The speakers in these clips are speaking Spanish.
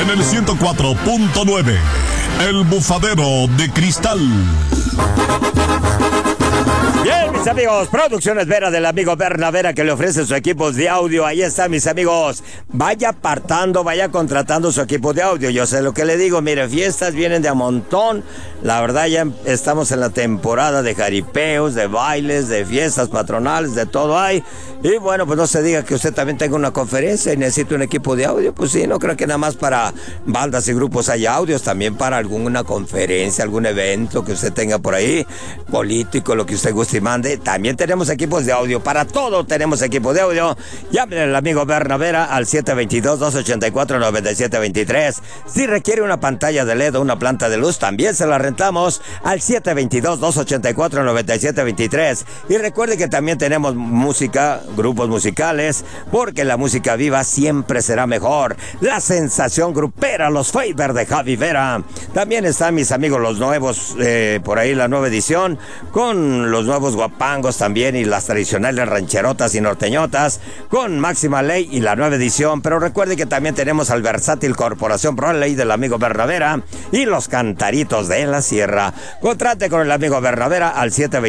en el 104.9. El Bufadero de Cristal. Bien, mis amigos, Producciones Vera del amigo Bernavera, que le ofrece sus equipos de audio. Ahí está, mis amigos. Vaya apartando, vaya contratando su equipo de audio. Yo sé lo que le digo, mire, fiestas vienen de a montón. La verdad, ya estamos en la temporada de jaripeos, de bailes, de fiestas patronales, de todo hay. Y bueno, pues no se diga que usted también tenga una conferencia y necesita un equipo de audio. Pues sí, no creo que nada más para bandas y grupos haya audios, también para alguna conferencia, algún evento que usted tenga por ahí, político, lo que usted guste y mande. También tenemos equipos de audio, para todo tenemos equipo de audio. Llámenle al amigo Bernavera al 722-284-9723. Si requiere una pantalla de LED o una planta de luz, también se la rentamos al 722-284-9723. Y recuerde que también tenemos música, grupos musicales, porque la música viva siempre será mejor. La sensación grupera, los Faber de Javi Vera. También están mis amigos los nuevos, por ahí la nueva edición, con los nuevos guapangos también, y las tradicionales rancherotas y norteñotas, con Máxima Ley y la nueva edición. Pero recuerde que también tenemos al versátil Corporación Proley del amigo Bernavera y los Cantaritos de la Sierra. Contrate con el amigo Bernavera al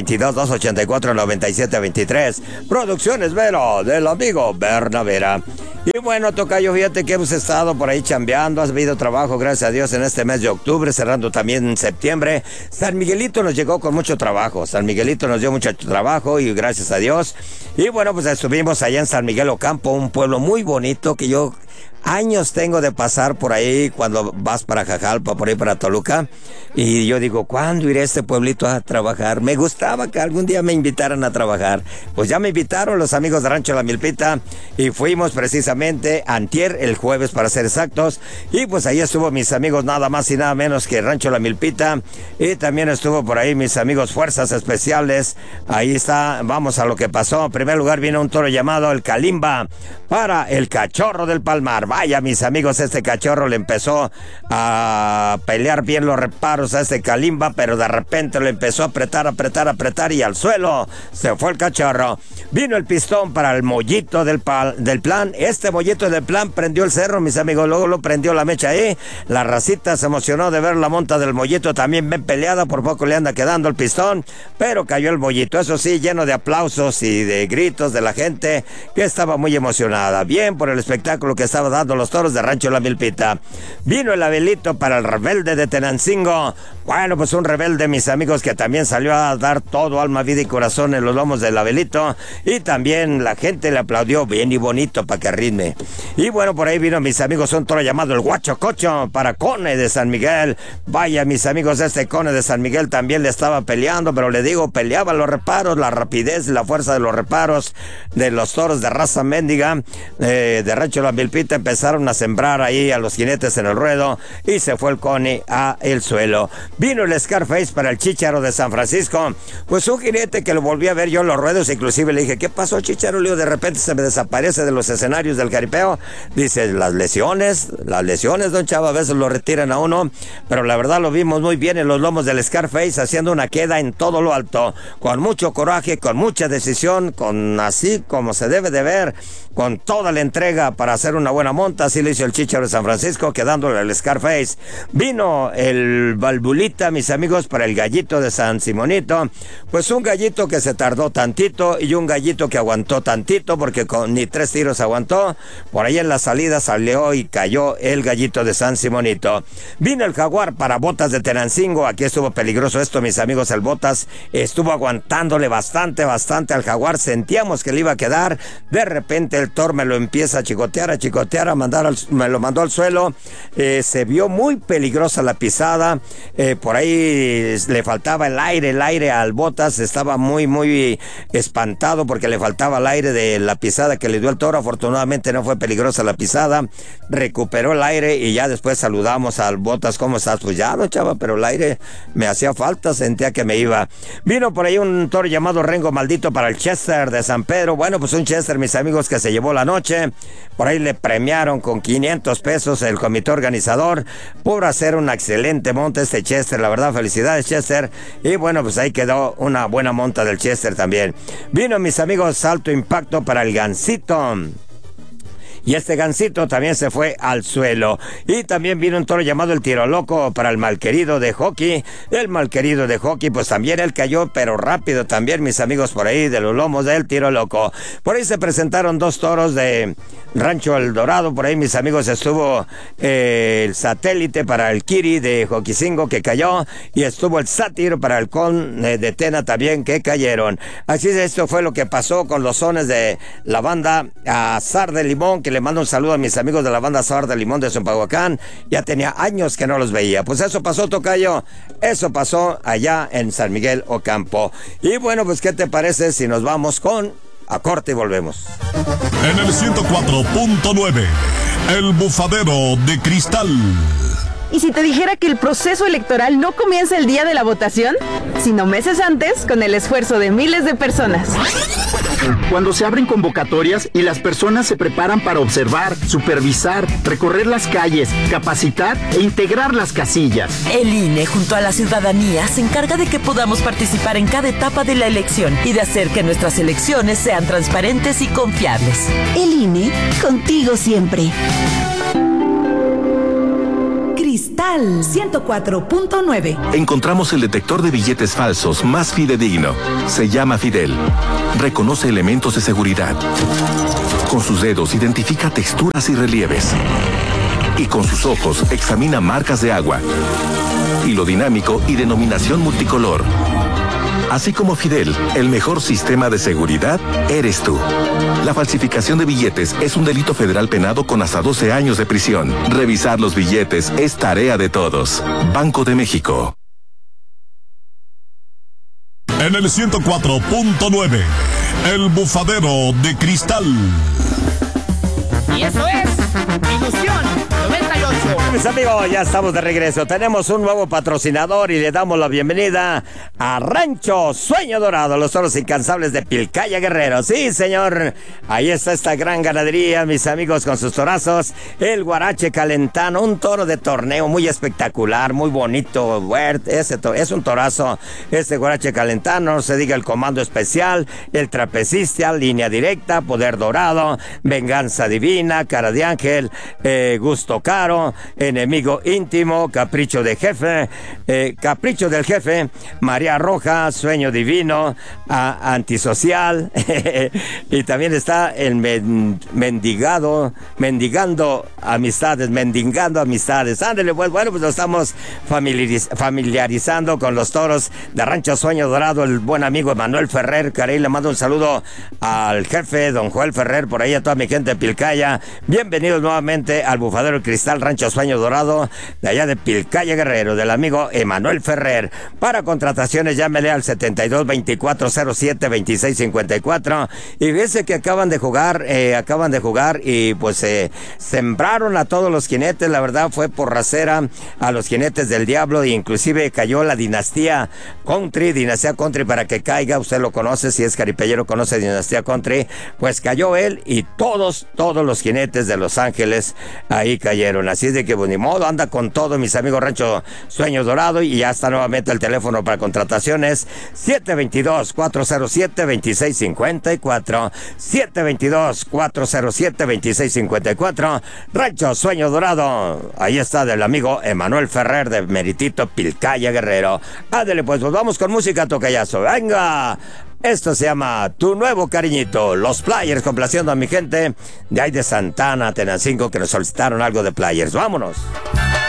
722-284-9723. Producciones Vero del amigo Bernavera. Y bueno, tocayo, fíjate que hemos estado por ahí chambeando, has habido trabajo, gracias a Dios, en este mes de octubre, cerrando también en septiembre. San Miguelito nos llegó con mucho trabajo, San Miguelito nos dio mucho trabajo y gracias a Dios. Y bueno, pues estuvimos allá en San Miguel Ocampo, un pueblo muy bonito que yo años tengo de pasar por ahí cuando vas para Jajalpa, por ahí para Toluca, y yo digo, ¿cuándo iré a este pueblito a trabajar? Me gustaba que algún día me invitaran a trabajar. Pues ya me invitaron los amigos de Rancho La Milpita y fuimos precisamente antier, el jueves para ser exactos, y pues ahí estuvo mis amigos nada más y nada menos que Rancho La Milpita, y también estuvo por ahí mis amigos Fuerzas Especiales. Ahí está, vamos a lo que pasó. En primer lugar vino un toro llamado el Calimba para el Cachorro del Palmar. Vaya, mis amigos, este cachorro le empezó a pelear bien los reparos a este Calimba, pero de repente lo empezó a apretar y al suelo se fue el cachorro. Vino el pistón para el Mollito del Plan. Este Mollito del Plan prendió el cerro, mis amigos, luego lo prendió la mecha ahí. La racita se emocionó de ver la monta del Mollito también bien peleada, por poco le anda quedando el pistón, pero cayó el Mollito, eso sí, lleno de aplausos y de gritos de la gente que estaba muy emocionada, bien por el espectáculo que estaba dando los toros de Rancho La Milpita. Vino el Abelito para el Rebelde de Tenancingo. Bueno, pues un rebelde, mis amigos, que también salió a dar todo, alma, vida y corazón en los lomos del Abelito, y también la gente le aplaudió bien y bonito para que ritme. Y bueno, por ahí vino, mis amigos, un toro llamado el Huachococho para Cone de San Miguel. Vaya, mis amigos, este Cone de San Miguel también le estaba peleando, pero le digo, peleaba los reparos, la rapidez y la fuerza de los reparos de los toros de raza mendiga de Rancho La Milpita empezaron a sembrar ahí a los jinetes en el ruedo y se fue el Cone a el suelo. Vino el Scarface para el Chícharo de San Francisco, pues un jinete que lo volví a ver yo en los ruedos, inclusive le dije, ¿qué pasó, Chícharo? Le digo, de repente se me desaparece de los escenarios del jaripeo. Dice, las lesiones, don Chava, a veces lo retiran a uno, pero la verdad lo vimos muy bien en los lomos del Scarface, haciendo una queda en todo lo alto, con mucho coraje, con mucha decisión, con así como se debe de ver, con toda la entrega para hacer una buena monta. Así lo hizo el Chícharo de San Francisco, quedándole al Scarface. Vino el Balbulita, mis amigos, para el Gallito de San Simonito, pues un gallito que se tardó tantito y un gallito que aguantó tantito, porque con ni 3 tiros aguantó. Por ahí en la salida salió y cayó el Gallito de San Simonito. Vino el Jaguar para Botas de Tenancingo. Aquí estuvo peligroso esto, mis amigos. El Botas estuvo aguantándole bastante al Jaguar, sentíamos que le iba a quedar. De repente el Thor me lo empieza a chicotear, me lo mandó al suelo. Se vio muy peligrosa la pisada, por ahí le faltaba el aire al Botas, estaba muy espantado porque le faltaba el aire de la pisada que le dio el toro. Afortunadamente no fue peligrosa la pisada, recuperó el aire y ya después saludamos al Botas, ¿cómo estás? Pues ya, no, chava, pero el aire me hacía falta, sentía que me iba. Vino por ahí un toro llamado Rengo Maldito para el Chester de San Pedro. Bueno, pues un Chester, mis amigos, que se llevó la noche. Por ahí le premiaron con 500 pesos el comité organizador por hacer una excelente monta este Chester. La verdad, felicidades, Chester. Y bueno, pues ahí quedó una buena monta del Chester también. Vino, mis amigos, Alto Impacto para el Gansito. y este gancito también se fue al suelo. Y también vino un toro llamado el Tiro Loco para el malquerido de hockey. El malquerido de hockey, pues también él cayó, pero rápido también, mis amigos por ahí de los lomos del Tiro Loco. Por ahí se presentaron dos toros de Rancho El Dorado. Por ahí, mis amigos, estuvo el Satélite para el Kiri de Joquicingo, que cayó, y estuvo el Sátiro para el Con de Tena también, que cayeron. Así es, esto fue lo que pasó con los sones de la banda Azar de Limón, que le mando un saludo a mis amigos de la banda Azar de Limón de Zompahuacán. Ya tenía años que no los veía. Pues eso pasó, tocayo, eso pasó allá en San Miguel Ocampo. Y bueno, pues ¿qué te parece si nos vamos con a corte y volvemos? En el 104.9, El Bufadero de Cristal. ¿Y si te dijera que el proceso electoral no comienza el día de la votación, sino meses antes, con el esfuerzo de miles de personas? Cuando se abren convocatorias y las personas se preparan para observar, supervisar, recorrer las calles, capacitar e integrar las casillas. El INE, junto a la ciudadanía, se encarga de que podamos participar en cada etapa de la elección y de hacer que nuestras elecciones sean transparentes y confiables. El INE, contigo siempre. Cristal 104.9. Encontramos el detector de billetes falsos más fidedigno. Se llama Fidel. Reconoce elementos de seguridad. Con sus dedos identifica texturas y relieves. Y con sus ojos examina marcas de agua, hilo dinámico y denominación multicolor. Así como Fidel, el mejor sistema de seguridad eres tú. La falsificación de billetes es un delito federal penado con hasta 12 años de prisión. Revisar los billetes es tarea de todos. Banco de México. En el 104.9, El Bufadero de Cristal. Y eso es Ilusión 98. Mis amigos, ya estamos de regreso. Tenemos un nuevo patrocinador y le damos la bienvenida a Rancho Sueño Dorado, los toros incansables de Pilcaya Guerrero. Sí, señor, ahí está esta gran ganadería, mis amigos, con sus torazos. El Guarache Calentano, un toro de torneo muy espectacular, muy bonito. Es un torazo, este Guarache Calentano. No se diga el Comando Especial, el Trapecista, Línea Directa, Poder Dorado, Venganza Divina, Cara de Ángel, Gusto Caro, Enemigo Íntimo, Capricho de Jefe, Capricho del Jefe, María Roja, Sueño Divino, Antisocial, y también está el Mendigando Amistades. Ándale, bueno, pues nos estamos familiarizando con los toros de Rancho Sueño Dorado. El buen amigo Emanuel Ferrer, caray, le mando un saludo al jefe, don Joel Ferrer, por ahí a toda mi gente de Pilcaya. Bienvenidos nuevamente al Bufadero Cristal Rancho Sueño Dorado, de allá de Pilcaya Guerrero, del amigo Emanuel Ferrer. Para contrataciones, llámele al 72-2407-2654. Y fíjense que acaban de jugar y pues sembraron a todos los jinetes. La verdad fue porracera a los jinetes del diablo, e inclusive cayó la dinastía Country para que caiga. Usted lo conoce, si es caripellero conoce dinastía Country, pues cayó él y todos los jinetes de Los Ángeles ahí cayeron. Así es de que pues ni modo, anda con todo, mis amigos Rancho Sueño Dorado, y ya está nuevamente el teléfono para contrataciones 722-407-2654, 722-407-2654, Rancho Sueño Dorado. Ahí está del amigo Emanuel Ferrer de Meritito Pilcaya Guerrero. Ándale, pues vamos con música, tocayazo. Venga. Esto se llama Tu Nuevo Cariñito. Los Players, complaciendo a mi gente de ahí de Santana, Tenancingo, que nos solicitaron algo de Players. ¡Vámonos!